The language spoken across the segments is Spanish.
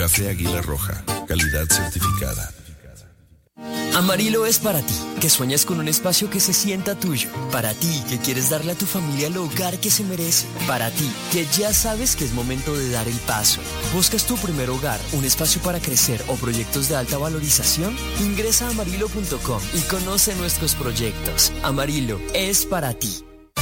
Café Águila Roja, calidad certificada. Amarillo es para ti, que sueñas con un espacio que se sienta tuyo. Para ti, que quieres darle a tu familia el hogar que se merece. Para ti, que ya sabes que es momento de dar el paso. ¿Buscas tu primer hogar, un espacio para crecer o proyectos de alta valorización? Ingresa a amarillo.com y conoce nuestros proyectos. Amarillo es para ti.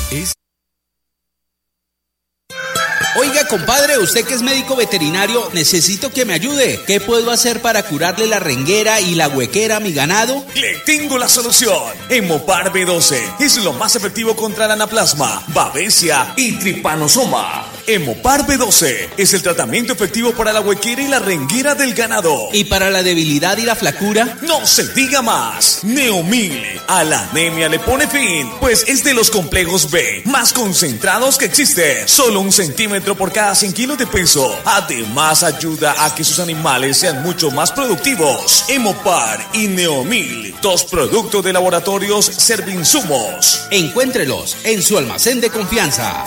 Oiga, compadre, usted que es médico veterinario, necesito que me ayude. ¿Qué puedo hacer para curarle la renguera y la huequera a mi ganado? Le tengo la solución. Hemopar B12 es lo más efectivo contra el anaplasma, babesia y tripanosoma. Hemopar B12 es el tratamiento efectivo para la huequera y la renguera del ganado. ¿Y para la debilidad y la flacura? No se diga más. Neomil a la anemia le pone fin, pues es de los complejos B más concentrados que existe. Solo 1 centímetro por cada 100 kilos de peso. Además ayuda a que sus animales sean mucho más productivos. Hemopar y Neomil, 2 productos de laboratorios Servinsumos. Encuéntrelos en su almacén de confianza.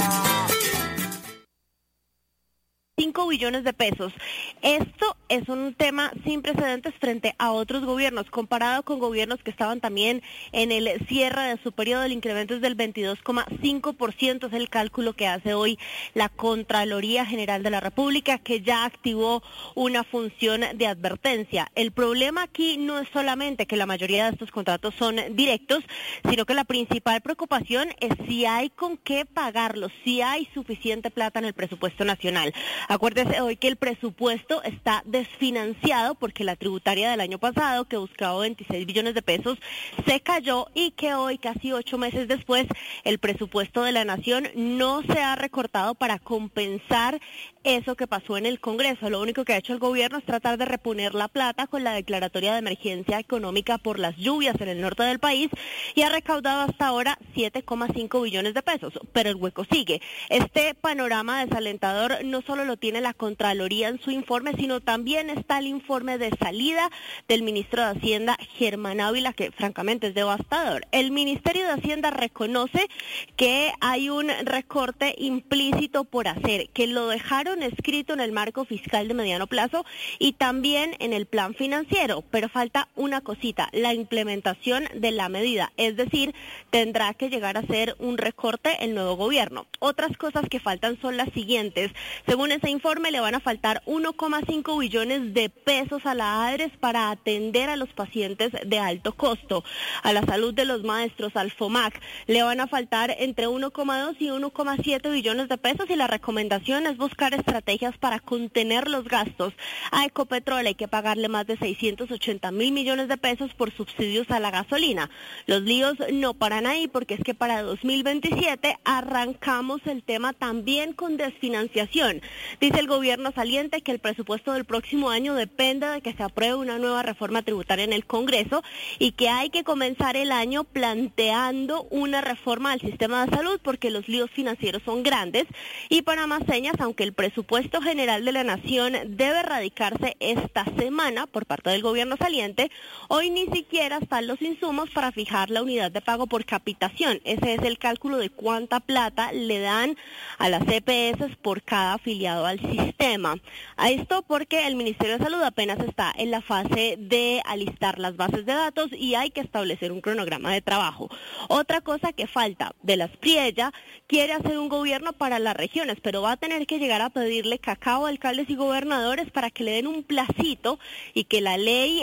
5 billones de pesos. Esto es un tema sin precedentes frente a otros gobiernos, comparado con gobiernos que estaban también en el cierre de su periodo. El incremento es del 22,5%, es el cálculo que hace hoy la Contraloría General de la República, que ya activó una función de advertencia. El problema aquí no es solamente que la mayoría de estos contratos son directos, sino que la principal preocupación es si hay con qué pagarlos, si hay suficiente plata en el presupuesto nacional. Acuérdese hoy que el presupuesto está desfinanciado porque la tributaria del año pasado, que buscaba 26 billones de pesos, se cayó, y que hoy, casi 8 meses después, el presupuesto de la Nación no se ha recortado para compensar eso que pasó en el Congreso. Lo único que ha hecho el gobierno es tratar de reponer la plata con la declaratoria de emergencia económica por las lluvias en el norte del país, y ha recaudado hasta ahora 7,5 billones de pesos, pero el hueco sigue. Este panorama desalentador no solo lo tiene la Contraloría en su informe, sino también está el informe de salida del ministro de Hacienda, Germán Ávila, que francamente es devastador. El Ministerio de Hacienda reconoce que hay un recorte implícito por hacer, que lo dejaron escrito en el marco fiscal de mediano plazo y también en el plan financiero, pero falta una cosita: la implementación de la medida, es decir, tendrá que llegar a ser un recorte el nuevo gobierno. Otras cosas que faltan son las siguientes. Según ese informe, le van a faltar 1,5 billones de pesos a la ADRES para atender a los pacientes de alto costo. A la salud de los maestros, al FOMAC, le van a faltar entre 1,2 y 1,7 billones de pesos, y la recomendación es buscar estrategias para contener los gastos. A Ecopetrol hay que pagarle más de 680.000 millones de pesos por subsidios a la gasolina. Los líos no paran ahí, porque es que para 2027 arrancamos el tema también con desfinanciación. Dice el gobierno saliente que el presupuesto del próximo año depende de que se apruebe una nueva reforma tributaria en el Congreso, y que hay que comenzar el año planteando una reforma al sistema de salud, porque los líos financieros son grandes. Y para más señas, aunque el presupuesto general de la Nación debe radicarse esta semana por parte del gobierno saliente, hoy ni siquiera están los insumos para fijar la unidad de pago por capitación. Ese es el cálculo de cuánta plata le dan a las EPS por cada afiliado al sistema. A esto porque el Ministerio de Salud apenas está en la fase de alistar las bases de datos y hay que establecer un cronograma de trabajo. Otra cosa que falta: de las Priella quiere hacer un gobierno para las regiones, pero va a tener que llegar a pedirle cacao a alcaldes y gobernadores para que le den un placito, y que la ley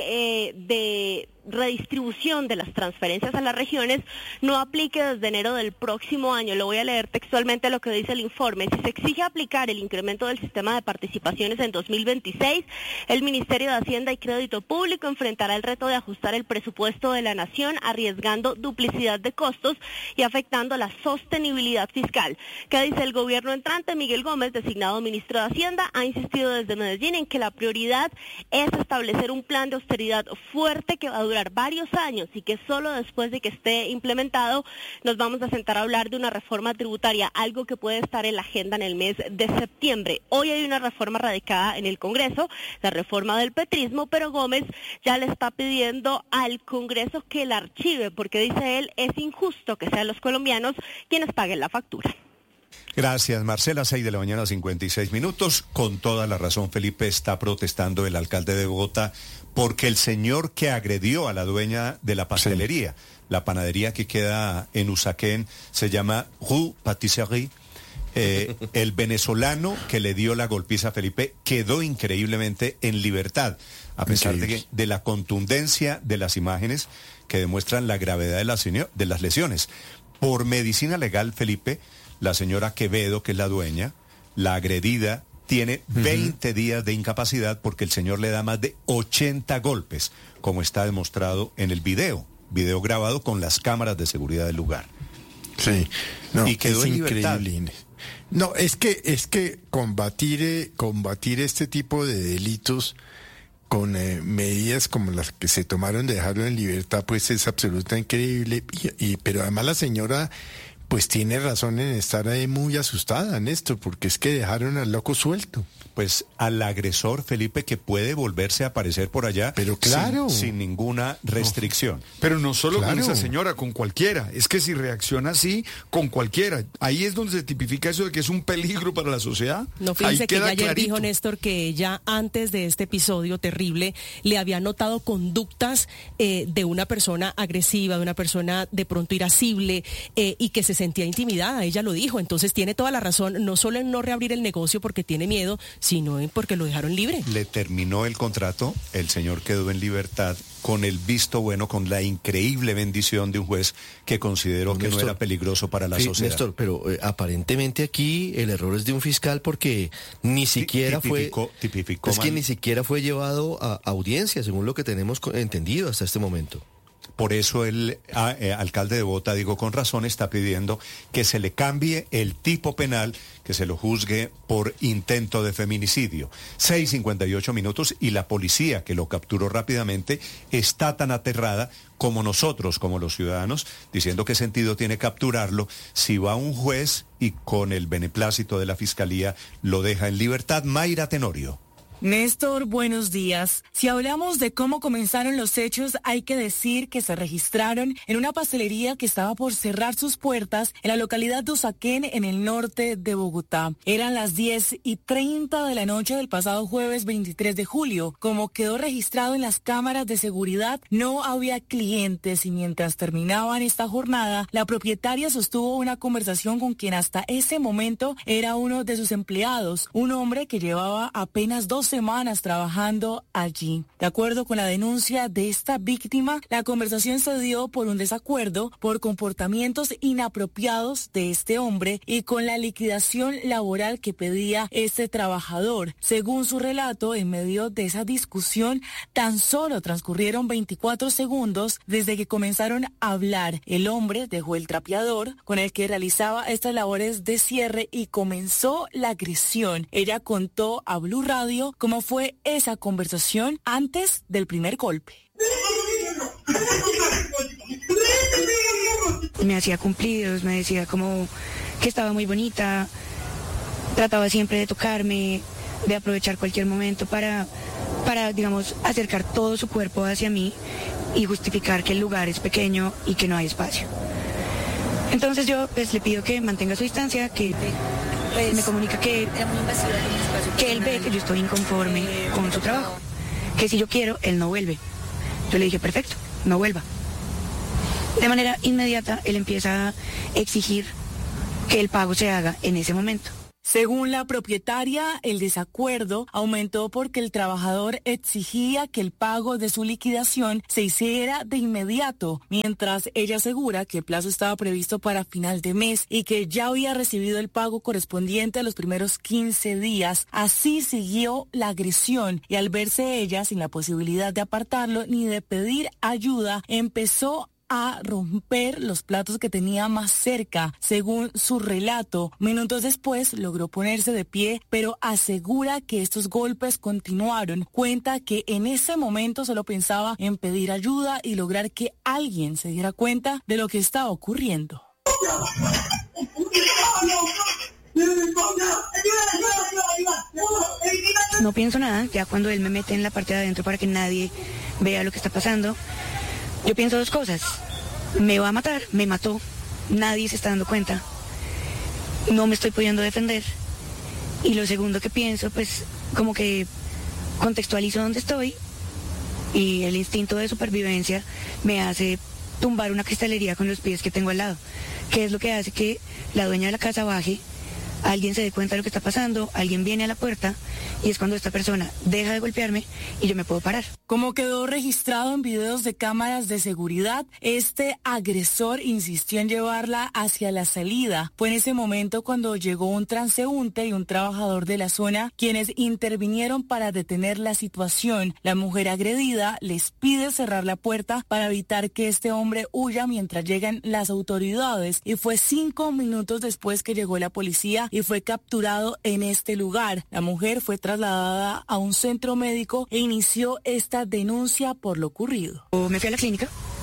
de redistribución de las transferencias a las regiones no aplique desde enero del próximo año. Le voy a leer textualmente lo que dice el informe. Si se exige aplicar el incremento del sistema de participaciones en 2026, el Ministerio de Hacienda y Crédito Público enfrentará el reto de ajustar el presupuesto de la Nación, arriesgando duplicidad de costos y afectando la sostenibilidad fiscal. ¿Qué dice el gobierno entrante? Miguel Gómez, designado ministro de Hacienda, ha insistido desde Medellín en que la prioridad es establecer un plan de austeridad fuerte que va a durar varios años, y que solo después de que esté implementado nos vamos a sentar a hablar de una reforma tributaria, algo que puede estar en la agenda en el mes de septiembre. Hoy hay una reforma radicada en el Congreso, la reforma del petrismo, pero Gómez ya le está pidiendo al Congreso que la archive, porque dice él, es injusto que sean los colombianos quienes paguen la factura. Gracias, Marcela. 6:56 a.m. Con toda la razón, Felipe, está protestando el alcalde de Bogotá porque el señor que agredió a la dueña de la pastelería, la panadería que queda en Usaquén, se llama Rue Patisserie. El venezolano que le dio la golpiza a Felipe quedó increíblemente en libertad, a pesar de la contundencia de las imágenes que demuestran la gravedad de las lesiones. Por medicina legal, Felipe, la señora Quevedo, que es la dueña, la agredida, tiene 20 días de incapacidad porque el señor le da más de 80 golpes, como está demostrado en el video grabado con las cámaras de seguridad del lugar. Sí, no, y quedó en libertad. No, es que combatir este tipo de delitos con medidas como las que se tomaron de dejarlo en libertad, pues es absolutamente increíble. Pero además la señora pues tiene razón en estar muy asustada, Néstor, porque es que dejaron al loco suelto. Pues al agresor, Felipe, que puede volverse a aparecer por allá, pero claro, sin ninguna restricción. No, pero no solo con esa señora, con cualquiera. Es que si reacciona así, con cualquiera. Ahí es donde se tipifica eso de que es un peligro para la sociedad. No, fíjense que ayer dijo Néstor que ella, antes de este episodio terrible, le había notado conductas de una persona agresiva, de una persona de pronto irascible, y que se sentía intimidada. Ella lo dijo. Entonces tiene toda la razón, no solo en no reabrir el negocio porque tiene miedo, sino porque lo dejaron libre. Le terminó el contrato, el señor quedó en libertad con el visto bueno, con la increíble bendición de un juez que consideró que Néstor, no era peligroso para la sociedad. Néstor, pero aparentemente aquí el error es de un fiscal porque ni siquiera tipificó mal. Que ni siquiera fue llevado a audiencia, según lo que tenemos entendido hasta este momento. Por eso el alcalde de Bogotá, digo con razón, está pidiendo que se le cambie el tipo penal, que se lo juzgue por intento de feminicidio. 6:58 a.m. y la policía, que lo capturó rápidamente, está tan aterrada como nosotros, como los ciudadanos, diciendo qué sentido tiene capturarlo si va un juez y con el beneplácito de la fiscalía lo deja en libertad. Mayra Tenorio. Néstor, buenos días. Si hablamos de cómo comenzaron los hechos, hay que decir que se registraron en una pastelería que estaba por cerrar sus puertas en la localidad de Usaquén, en el norte de Bogotá. Eran las 10:30 de la noche del pasado jueves 23 de julio. Como quedó registrado en las cámaras de seguridad, no había clientes y mientras terminaban esta jornada, la propietaria sostuvo una conversación con quien hasta ese momento era uno de sus empleados, un hombre que llevaba apenas 2 semanas trabajando allí. De acuerdo con la denuncia de esta víctima, la conversación se dio por un desacuerdo por comportamientos inapropiados de este hombre y con la liquidación laboral que pedía este trabajador. Según su relato, en medio de esa discusión, tan solo transcurrieron 24 segundos desde que comenzaron a hablar. El hombre dejó el trapeador con el que realizaba estas labores de cierre y comenzó la agresión. Ella contó a Blue Radio cómo fue esa conversación antes del primer golpe. Me hacía cumplidos, me decía como que estaba muy bonita, trataba siempre de tocarme, de aprovechar cualquier momento para digamos, acercar todo su cuerpo hacia mí y justificar que el lugar es pequeño y que no hay espacio. Entonces yo pues le pido que mantenga su distancia, que me comunica que él ve que yo estoy inconforme con su trabajo, que si yo quiero, él no vuelve. Yo le dije, perfecto, no vuelva. De manera inmediata, él empieza a exigir que el pago se haga en ese momento. Según la propietaria, el desacuerdo aumentó porque el trabajador exigía que el pago de su liquidación se hiciera de inmediato, mientras ella asegura que el plazo estaba previsto para final de mes y que ya había recibido el pago correspondiente a los primeros 15 días. Así siguió la agresión y al verse ella sin la posibilidad de apartarlo ni de pedir ayuda, empezó a romper los platos que tenía más cerca. Según su relato, minutos después logró ponerse de pie, pero asegura que estos golpes continuaron. Cuenta que en ese momento solo pensaba en pedir ayuda y lograr que alguien se diera cuenta de lo que estaba ocurriendo. No pienso nada, ya cuando él me mete en la parte de adentro para que nadie vea lo que está pasando, yo pienso 2 cosas. Me va a matar, me mató, nadie se está dando cuenta. no me estoy pudiendo defender. Y lo segundo que pienso, pues como que contextualizo dónde estoy y el instinto de supervivencia me hace tumbar una cristalería con los pies que tengo al lado, que es lo que hace que la dueña de la casa baje, alguien se dé cuenta de lo que está pasando, alguien viene a la puerta y es cuando esta persona deja de golpearme y yo me puedo parar. Como quedó registrado en videos de cámaras de seguridad, este agresor insistió en llevarla hacia la salida. Fue en ese momento cuando llegó un transeúnte y un trabajador de la zona quienes intervinieron para detener la situación. La mujer agredida les pide cerrar la puerta para evitar que este hombre huya mientras llegan las autoridades y fue 5 minutos después que llegó la policía y fue capturado en este lugar. La mujer fue trasladada a un centro médico e inició esta denuncia por lo ocurrido. Me fui a la clínica,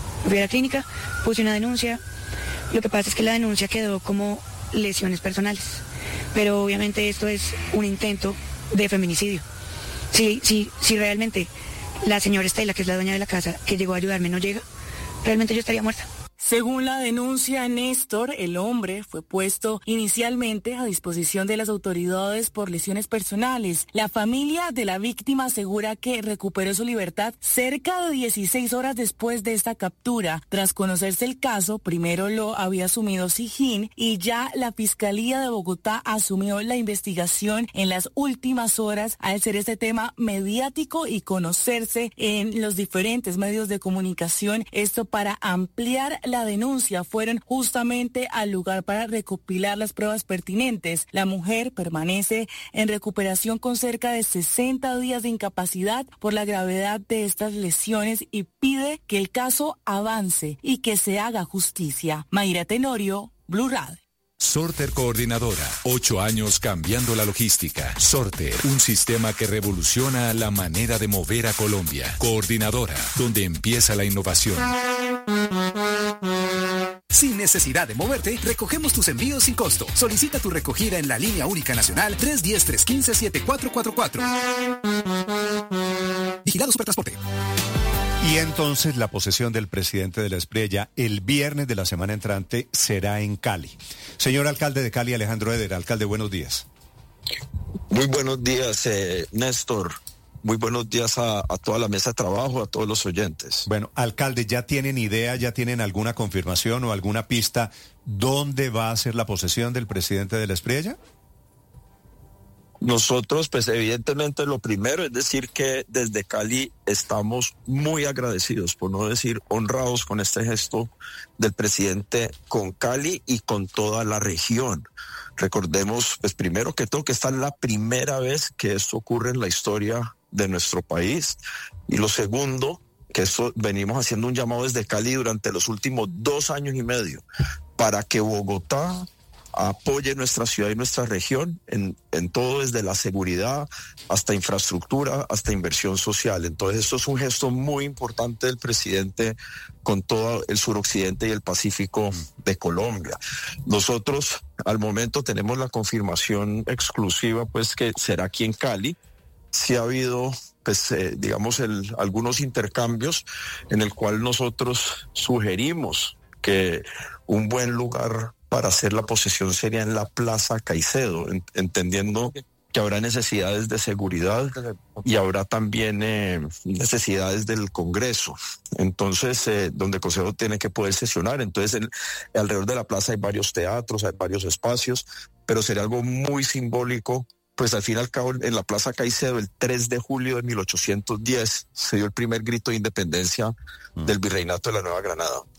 puse una denuncia. Lo que pasa es que la denuncia quedó como lesiones personales, pero obviamente esto es un intento de feminicidio. Si realmente la señora Estela, que es la dueña de la casa, que llegó a ayudarme, no llega, realmente yo estaría muerta. Según la denuncia, Néstor, el hombre, fue puesto inicialmente a disposición de las autoridades por lesiones personales. La familia de la víctima asegura que recuperó su libertad cerca de 16 horas después de esta captura. Tras conocerse el caso, primero lo había asumido Sijín y ya la Fiscalía de Bogotá asumió la investigación en las últimas horas al ser este tema mediático y conocerse en los diferentes medios de comunicación. Esto para ampliar la denuncia. Fueron justamente al lugar para recopilar las pruebas pertinentes. La mujer permanece en recuperación con cerca de 60 días de incapacidad por la gravedad de estas lesiones y pide que el caso avance y que se haga justicia. Mayra Tenorio, Blue Radio. Sorter Coordinadora, 8 años cambiando la logística. Sorter, un sistema que revoluciona la manera de mover a Colombia. Coordinadora, donde empieza la innovación. Sin necesidad de moverte, recogemos tus envíos sin costo. Solicita tu recogida en la línea única nacional 310-315-7444. Vigilado Supertransporte. Y entonces la posesión del presidente de la Espriella el viernes de la semana entrante será en Cali. Señor alcalde de Cali, Alejandro Eder. Alcalde, buenos días. Muy buenos días, Néstor. Muy buenos días a toda la mesa de trabajo, a todos los oyentes. Bueno, alcalde, ¿ya tienen idea, ya tienen alguna confirmación o alguna pista dónde va a ser la posesión del presidente de la Espriella? Nosotros, pues evidentemente lo primero es decir que desde Cali estamos muy agradecidos, por no decir honrados con este gesto del presidente con Cali y con toda la región. Recordemos, pues primero que todo, que esta es la primera vez que esto ocurre en la historia de nuestro país. Y lo segundo, que esto venimos haciendo un llamado desde Cali durante los últimos 2 años y medio para que Bogotá apoye nuestra ciudad y nuestra región en todo, desde la seguridad hasta infraestructura, hasta inversión social. Entonces esto es un gesto muy importante del presidente con todo el suroccidente y el Pacífico de Colombia. Nosotros al momento tenemos la confirmación exclusiva pues que será aquí en Cali. Sí ha habido pues digamos algunos intercambios en el cual nosotros sugerimos que un buen lugar para hacer la posesión sería en la Plaza Caicedo, entendiendo que habrá necesidades de seguridad y habrá también necesidades del Congreso. Entonces, donde el Consejo tiene que poder sesionar. Entonces, alrededor de la plaza hay varios teatros, hay varios espacios, pero sería algo muy simbólico. Pues al fin y al cabo, en la Plaza Caicedo, el 3 de julio de 1810, se dio el primer grito de independencia del Virreinato de la Nueva Granada.